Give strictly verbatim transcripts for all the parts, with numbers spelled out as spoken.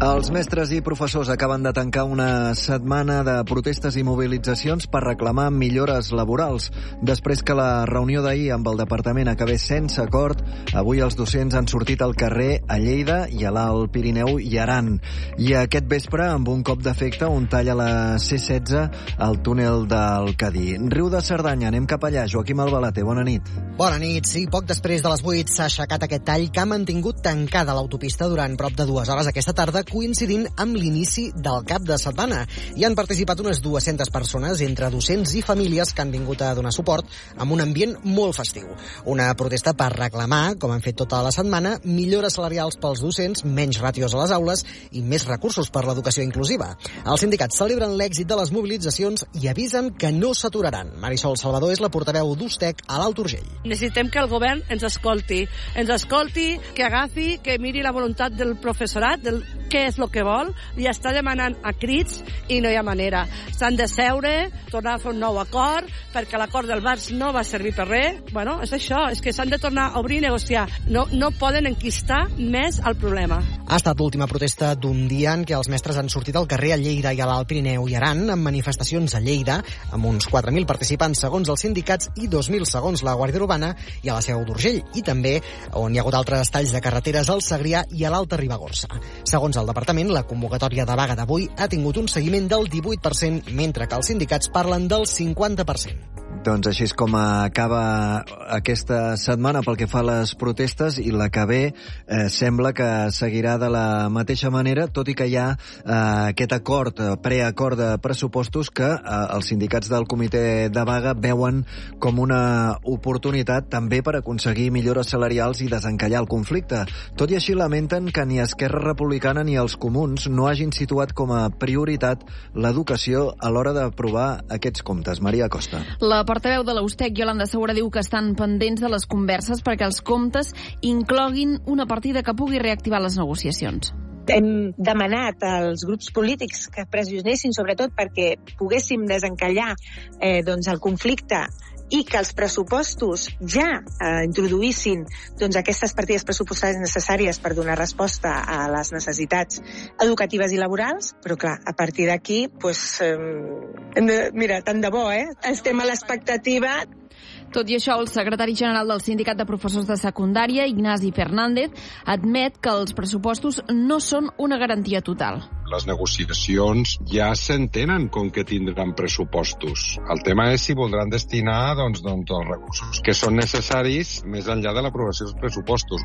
Els mestres i professors acaben de tancar una setmana de protestes i mobilitzacions per reclamar millores laborals. Després que la reunió d'ahir amb el departament acabés sense acord, avui els docents han sortit al carrer a Lleida i a l'Alt Pirineu i Aran. I aquest vespre, amb un cop d'efecte, un tall a la C setze al túnel del Cadí. Riu de Cerdanya, anem cap allà. Joaquim Albalate, bona nit. Bona nit, sí. Poc després de les vuit s'ha aixecat aquest tall que ha mantingut tancada l'autopista durant prop de dues hores aquesta tarda, coincidint amb l'inici del cap de setmana. Hi han participat unes dues-centes persones, entre docents i famílies, que han vingut a donar suport amb un ambient molt festiu. Una protesta per reclamar, com han fet tota la setmana, millores salarials pels docents, menys ràtios a les aules i més recursos per l'educació inclusiva. Els sindicats celebren l'èxit de les mobilitzacions i avisen que no s'aturaran. Marisol Salvador és la portaveu d'U S T E C a l'Alt Urgell. Necessitem que el govern ens escolti, ens escolti, que agafi, que miri la voluntat del professorat, del què és el que vol, i està demanant a crits i no hi ha manera. S'han de seure, tornar a fer un nou acord, perquè l'acord del Barç no va servir per res. Bueno, és això, és que s'han de tornar a obrir i negociar. No, no poden enquistar més el problema. Ha estat l'última protesta d'un dia en què els mestres han sortit al carrer a Lleida i a l'Alt Pirineu i Aran, amb manifestacions a Lleida, amb uns quatre mil participants segons els sindicats i dos mil segons la Guàrdia Urbana, i a la Seu d'Urgell, i també on hi ha hagut altres talls de carreteres al Segrià i a l'Alta Ribagorça. Segons el departament, la convocatòria de vaga d'avui ha tingut un seguiment del divuit per cent, mentre que els sindicats parlen del cinquanta per cent. Doncs així és com acaba aquesta setmana pel que fa a les protestes, i la que ve eh, sembla que seguirà de la mateixa manera, tot i que hi ha eh, aquest acord, preacord de pressupostos que eh, els sindicats del comitè de vaga veuen com una oportunitat també per aconseguir millores salarials i desencallar el conflicte. Tot i així lamenten que ni Esquerra Republicana ni els comuns no hagin situat com a prioritat l'educació a l'hora d'aprovar aquests comptes. Maria Costa. La portaveu de la U S T E C, Iolanda Segura, diu que estan pendents de les converses perquè els comptes incloguin una partida que pugui reactivar les negociacions. Hem demanat als grups polítics que pressionessin, sobretot perquè poguéssim desencallar eh, doncs el conflicte i que els pressupostos ja eh, introduïssin doncs, aquestes partides pressupostàries necessàries per donar resposta a les necessitats educatives i laborals, però clar, a partir d'aquí, pues, eh, hem de, mira, tant de bo, eh? Estem a l'expectativa. Tot i això, el secretari general del Sindicat de Professors de Secundària, Ignasi Fernández, admet que els pressupostos no són una garantia total. Les negociacions ja s'entenen com que tindran pressupostos. El tema és si voldran destinar doncs, doncs, els recursos que són necessaris més enllà de l'aprovació dels pressupostos.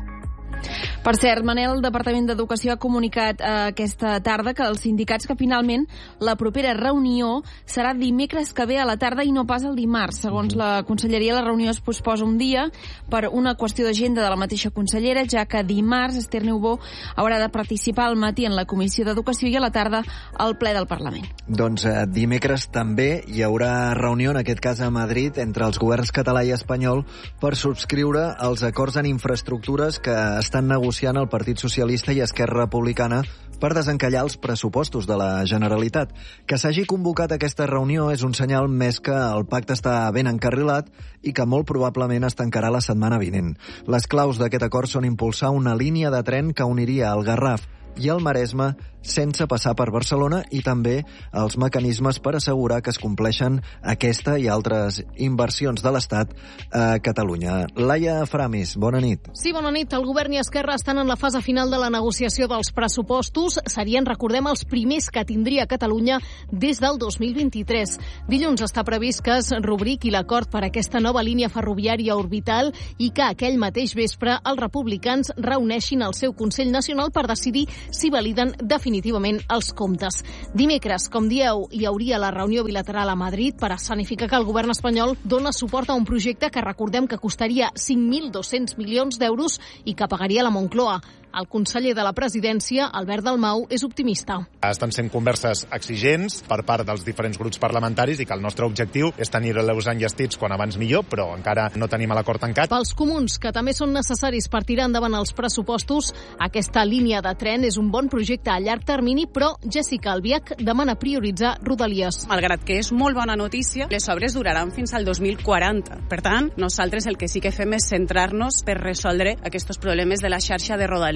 Per cert, Manel, el Departament d'Educació ha comunicat eh, aquesta tarda que els sindicats que finalment la propera reunió serà dimecres que ve a la tarda i no pas el dimarts. Segons la conselleria, la reunió es posposa un dia per una qüestió d'agenda de la mateixa consellera, ja que dimarts Esther Niubó haurà de participar al matí en la Comissió d'Educació i a la tarda al ple del Parlament. Doncs eh, dimecres també hi haurà reunió, en aquest cas a Madrid, entre els governs català i espanyol per subscriure els acords en infraestructures que estan negociant el Partit Socialista i Esquerra Republicana per desencallar els pressupostos de la Generalitat. Que s'hagi convocat aquesta reunió és un senyal més que el pacte està ben encarrilat i que molt probablement es tancarà la setmana vinent. Les claus d'aquest acord són impulsar una línia de tren que uniria el Garraf i el Maresme sense passar per Barcelona, i també els mecanismes per assegurar que es compleixen aquesta i altres inversions de l'Estat a Catalunya. Laia Framis, bona nit. Sí, bona nit. El govern i Esquerra estan en la fase final de la negociació dels pressupostos. Serien, recordem, els primers que tindria Catalunya des del dos mil vint-i-tres. Dilluns està previst que es rubriqui l'acord per a aquesta nova línia ferroviària orbital i que aquell mateix vespre els republicans reuneixin el seu Consell Nacional per decidir si validen definitivament els comptes. Dimecres, com dieu, hi hauria la reunió bilateral a Madrid per escenificar que el govern espanyol dona suport a un projecte que recordem que costaria cinc mil dos-cents milions d'euros i que pagaria la Moncloa. El conseller de la presidència, Albert Dalmau, és optimista. Estan sent converses exigents per part dels diferents grups parlamentaris i que el nostre objectiu és tenir-los enllestits quan abans millor, però encara no tenim l'acord tancat. Pels comuns, que també són necessaris per tirar endavant els pressupostos, aquesta línia de tren és un bon projecte a llarg termini, però Jessica Albiach demana prioritzar Rodalies. Malgrat que és molt bona notícia, les obres duraran fins al dos mil quaranta. Per tant, nosaltres el que sí que fem és centrar-nos per resoldre aquests problemes de la xarxa de Rodalies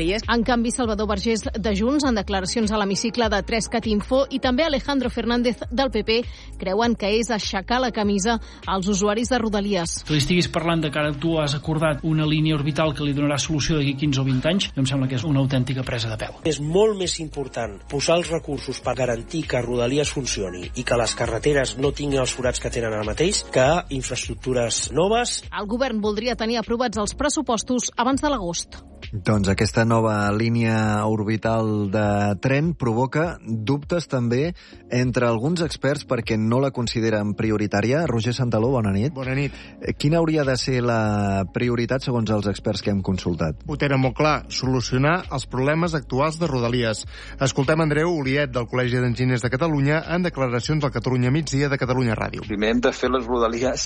Rodalies. En canvi, Salvador Vergés de Junts, en declaracions a l'hemicicle de Trescat Info, i també Alejandro Fernández del P P, creuen que és aixecar la camisa als usuaris de Rodalies. Que li estiguis parlant de que ara tu has acordat una línia orbital que li donarà solució d'aquí quinze o vint anys, em sembla que és una autèntica presa de pèl. És molt més important posar els recursos per garantir que Rodalies funcioni i que les carreteres no tinguin els forats que tenen ara mateix que infraestructures noves. El govern voldria tenir aprovats els pressupostos abans de l'agost. Doncs aquesta nova línia orbital de tren provoca dubtes també entre alguns experts perquè no la consideren prioritària. Roger Santaló, bona nit. Bona nit. Quina hauria de ser la prioritat segons els experts que hem consultat? Ho tenen molt clar, solucionar els problemes actuals de Rodalies. Escoltem Andreu Oliet, del Col·legi d'Enginyers de Catalunya, en declaracions al Catalunya Migdia de Catalunya Ràdio. Primer hem de fer les Rodalies,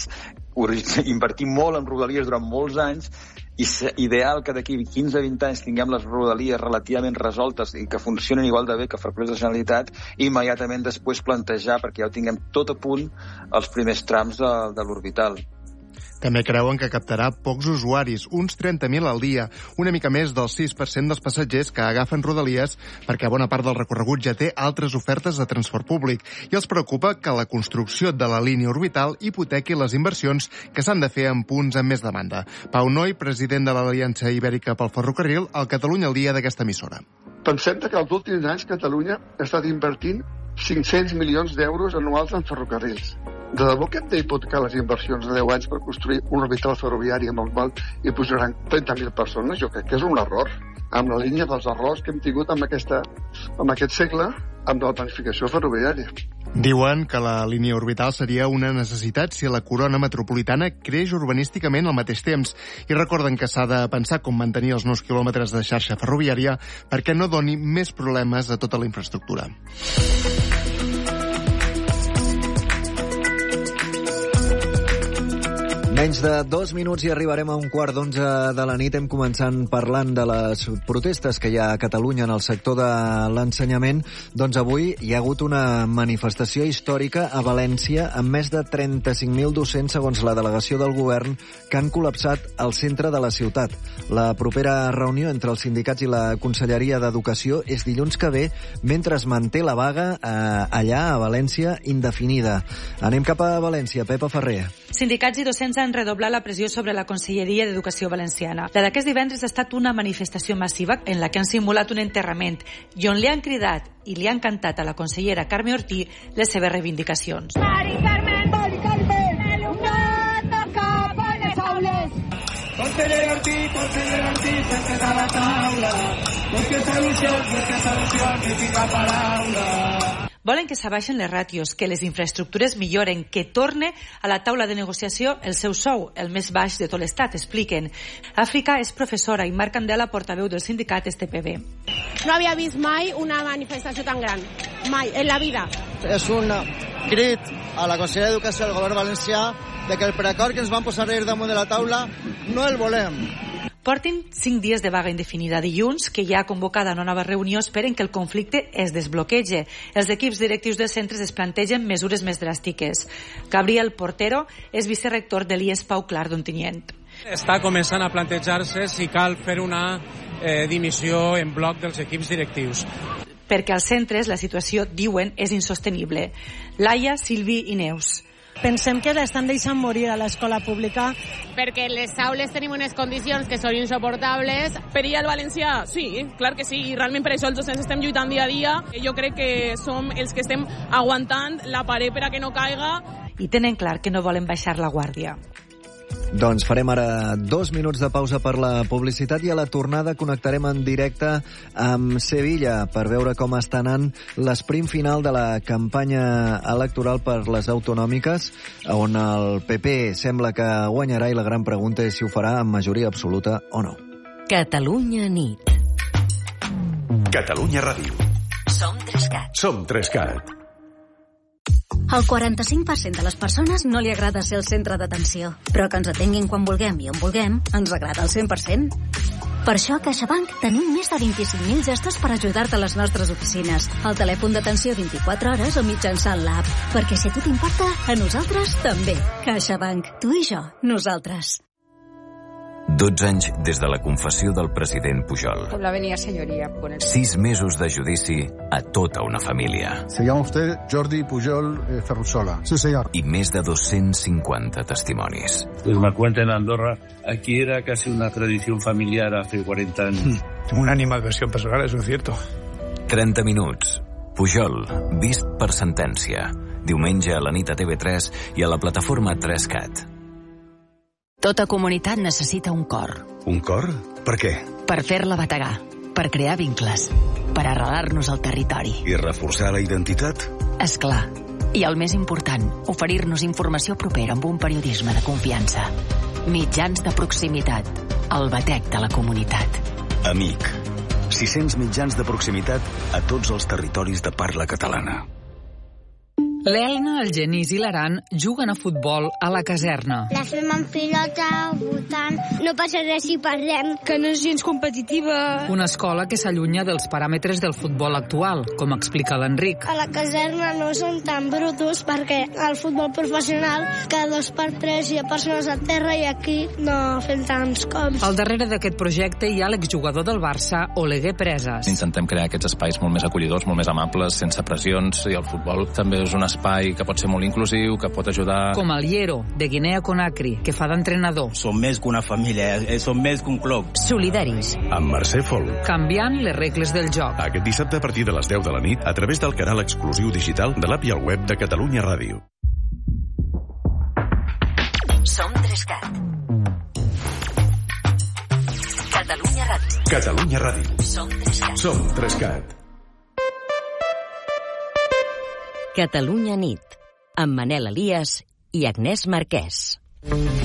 invertir molt en Rodalies durant molts anys, i és ideal que d'aquí quinze a vint anys tinguem les Rodalies relativament resoltes i que funcionin igual de bé que Ferrocarrils de la Generalitat, i immediatament després plantejar, perquè ja ho tinguem tot a punt, els primers trams de, de l'orbital. També creuen que captarà pocs usuaris, uns trenta mil al dia, una mica més del sis per cent dels passatgers que agafen Rodalies, perquè bona part del recorregut ja té altres ofertes de transport públic, i els preocupa que la construcció de la línia orbital hipotequi les inversions que s'han de fer en punts amb més demanda. Pau Noi, president de l'Aliança Ibèrica pel Ferrocarril, al Catalunya al dia d'aquesta emissora. Pensem que els últims anys Catalunya ha estat invertint cinc-cents milions d'euros anuals en ferrocarrils. De debò que hem d'hipotecar les inversions de deu anys per construir un orbital ferroviari amb el qual hi posaran trenta mil persones? Jo crec que és un error. Amb la línia dels errors que hem tingut amb, aquesta, amb aquest segle, amb la planificació ferroviària. Diuen que la línia orbital seria una necessitat si la corona metropolitana creix urbanísticament al mateix temps, i recorden que s'ha de pensar com mantenir els nous quilòmetres de xarxa ferroviària perquè no doni més problemes a tota la infraestructura. Menys de dos minuts i arribarem a un quart d'onze de la nit. Hem començat parlant de les protestes que hi ha a Catalunya en el sector de l'ensenyament. Doncs avui hi ha hagut una manifestació històrica a València amb més de trenta-cinc mil docents, segons la delegació del govern, que han col·lapsat el centre de la ciutat. La propera reunió entre els sindicats i la Conselleria d'Educació és dilluns que ve, mentre es manté la vaga eh, allà a València indefinida. Anem cap a València. Pepa Ferrer. Sindicats i docents han redoblat la pressió sobre la Conselleria d'Educació valenciana. La d'aquest divendres ha estat una manifestació massiva en la que han simulat un enterrament i on li han cridat i li han cantat a la consellera Carme Ortí les seves reivindicacions. Mari Carmen, Mari Carmen, no toca per les aules. Consellera Ortí, consellera Ortí, sentes a la taula. Busque solucions, busque solucions i fica paraula. Volen que s'abaixen les ràtios, que les infraestructures milloren, que torne a la taula de negociació el seu sou, el més baix de tot l'estat, expliquen. Àfrica és professora i Marc Candela, portaveu del sindicat S T P B. No havia vist mai una manifestació tan gran, mai, en la vida. És un crit a la Conselleria d'Educació del govern valencià de que el preacord que ens van posar ahir damunt de la taula no el volem. Portin cinc dies de vaga indefinida. Dilluns, que ja ha convocada una nova reunió, esperen que el conflicte es desbloquege. Els equips directius dels centres es plantegen mesures més dràstiques. Gabriel Portero és vicerector de l'I E S Pau Clar d'Ontinyent. Està començant a plantejar-se si cal fer una eh, dimissió en bloc dels equips directius. Perquè als centres la situació, diuen, és insostenible. Laia, Silvi i Neus. Pensem que l'estan deixant morir a l'escola pública. Perquè les aules tenim unes condicions que són insuportables. Per ir al valencià, sí, clar que sí, i realment per això els docents estem lluitant dia a dia. Jo crec que som els que estem aguantant la paret per a que no caiga. I tenen clar que no volen baixar la guàrdia. Doncs farem ara dos minuts de pausa per la publicitat i a la tornada connectarem en directe amb Sevilla per veure com està anant l'esprint final de la campanya electoral per les autonòmiques, on el P P sembla que guanyarà i la gran pregunta és si ho farà amb majoria absoluta o no. Catalunya nit. Catalunya Ràdio. Som Trescat. Som Trescat. Al quaranta-cinc per cent de les persones no li agrada ser el centre d'atenció, però que ens atenguin quan vulguem i on vulguem ens agrada al cent per cent. Per això a CaixaBank tenim més de vint-i-cinc mil gestos per ajudar-te a les nostres oficines, al telèfon d'atenció vint-i-quatre hores o mitjançant l'app. Perquè si a tu t'importa, a nosaltres també. CaixaBank. Tu i jo. Nosaltres. dotze anys des de la confessió del president Pujol. La venia senyoria. Sis mesos de judici a tota una família. Se llama usted Jordi Pujol eh, Ferrusola. Sí, señor. I més de dos-cents cinquanta testimonis. Pues me cuenta en Andorra, aquí era casi una tradición familiar hace cuarenta años. Tengo una animadversión personal, eso es cierto. trenta minuts. Pujol, vist per sentència. Diumenge a la nit a T V tres i a la plataforma tres cat. Tota comunitat necessita un cor. Un cor? Per què? Per fer-la bategar, per crear vincles, per arrelar-nos al territori. I reforçar la identitat? És clar. I el més important, oferir-nos informació propera amb un periodisme de confiança. Mitjans de proximitat. El batec de la comunitat. Amic. sis-cents mitjans de proximitat a tots els territoris de parla catalana. L'Elna, el Genís i l'Aran juguen a futbol a la caserna. La fem amb pilota, votant. No passa res si perdem. Que no és gens competitiva. Una escola que s'allunya dels paràmetres del futbol actual, com explica l'Enric. A la caserna no són tan brutos perquè al futbol professional cada dos per tres hi ha persones a terra i aquí no fem tants cops. Al darrere d'aquest projecte hi ha l'exjugador del Barça, Oleguer Presas. Intentem crear aquests espais molt més acollidors, molt més amables, sense pressions, i el futbol també és un espai que pot ser molt inclusiu, que pot ajudar... Com el Liero, de Guinea Conakry, que fa d'entrenador. Som més que una família, eh? Som més que un club. Solidaris. Amb Mercè Folk. Canviant les regles del joc. Aquest dissabte a partir de les deu de la nit, a través del canal exclusiu digital de l'app i el web de Catalunya Ràdio. Som tres cat. Catalunya Ràdio. Catalunya Ràdio. Som tres cat. Som tres cat. Catalunya nit, amb Manel Elias i Agnès Marquès.